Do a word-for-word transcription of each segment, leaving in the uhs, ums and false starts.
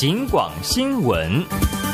警广新闻。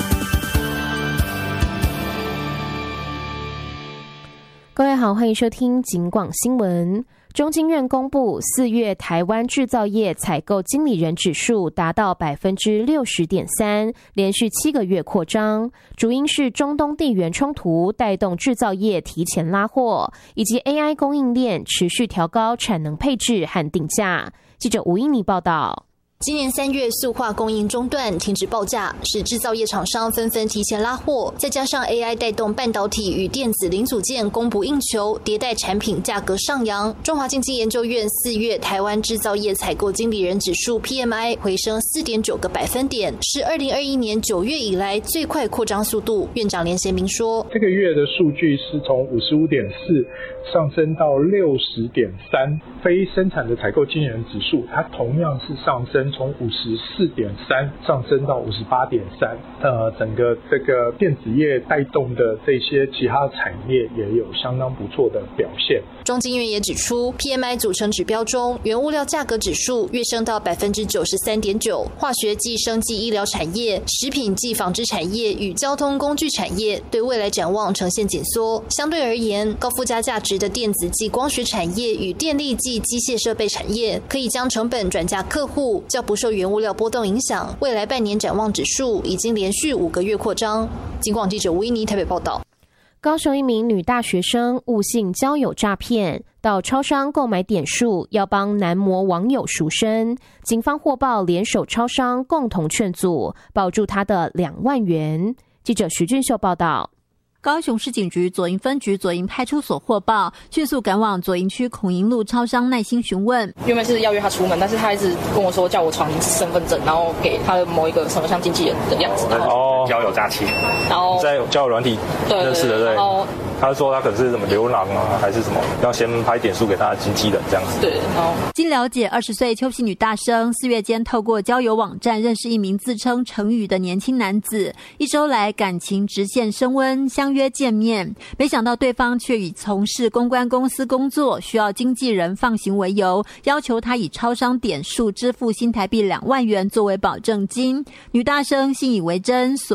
各位好，欢迎收听警广新闻。中经院公布，四月台湾制造业采购经理人指数达到百分之六十点三，连续七个月扩张。主因是中东地缘冲突带动制造业提前拉货，以及 A I 供应链持续调高产能配置和定价。记者吴英妮报道。 今年三月，塑化供应中断，停止报价，使制造业厂商纷纷提前拉货。再加上 A I 带动半导体与电子零组件供不应求，迭代产品价格上扬。中华经济研究院四月台湾制造业采购经理人指数 P M I 回升 四点九 个百分点，是二零二一年九月以来最快扩张速度。院长连贤明说， 这个月的数据是从 五十五点四 上升到 六十点三，非生产的采购经理人指数它同样是上升，从 五十四点三 上升到 五十八点三。呃，整个这个电子业带动的这些其他产业也有相当不错的表现。 中经院也指出 ，P M I 组成指标中，原物料价格指数跃升到 百分之九十三点九， 化学暨生技医疗产业、食品暨纺织产业与交通工具产业对未来展望呈现紧缩。相对而言，高附加价值的电子暨光学产业与电力暨机械设备产业可以将成本转嫁客户，较不受原物料波动影响。未来半年展望指数已经连续五个月扩张。警广记者吴依妮台北报道。 高雄一名女大学生误信交友诈骗，到超商购买点数，要帮男模网友赎身。警方获报联手超商共同劝阻，保住他的两万元。记者徐俊秀报道。 高雄市警局左营分局左营派出所获报，迅速赶往左营区孔营路超商耐心询问。 原本是要约他出门，但是他一直跟我说叫我传身份证，然后给他的某一个什么像经纪人的样子。 哦，交友诈欺， 然后在交友软体认识的，对。然后他说他可能是什么流浪啊，还是什么，要先拍点数给他的经纪人这样子。 对，然后经了解，二十岁邱姓女大生四月间透过交友网站认识一名自称成宇的年轻男子，一周来感情直线升温，相约见面。没想到对方却以从事公关公司工作，需要经纪人放行为由，要求他以超商点数支付新台币两万元作为保证金。女大生信以为真，所